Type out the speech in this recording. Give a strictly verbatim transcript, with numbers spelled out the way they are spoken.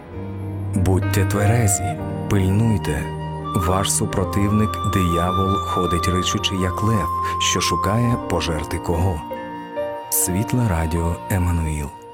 Будьте тверезі, пильнуйте. Ваш супротивник диявол ходить ричучи, як лев, що шукає пожерти кого. Світле радіо Еммануїл.